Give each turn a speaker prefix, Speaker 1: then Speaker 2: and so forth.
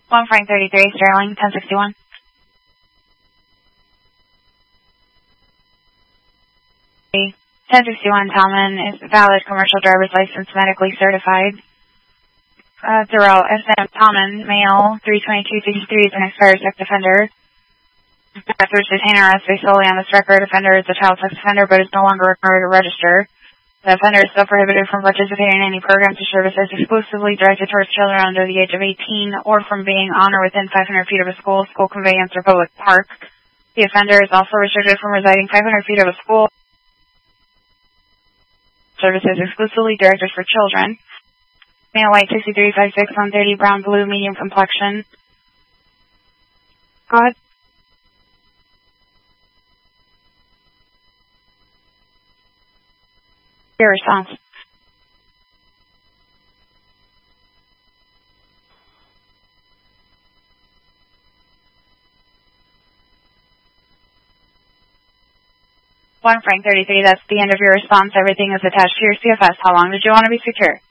Speaker 1: 1 Frank 33, Sterling, 1061. Okay. 1061 Talman is valid commercial driver's license, medically certified. Darrell S.M. Talman, male, 32263 is an expired sex offender. After detain or arrest based solely on this record, offender is a child sex offender but is no longer required to register. The offender is still prohibited from participating in any programs or services exclusively directed towards children under the age of 18 or from being on or within 500 feet of a school, school conveyance, or public park. The offender is also restricted from residing 500 feet of a school. Services exclusively directed for children. Male, white, 63, 5'6", 130, brown, blue, medium complexion. Go ahead. Your response. One Frank 33, that's the end of your response. Everything is attached to your CFS. How long did you want to be secure?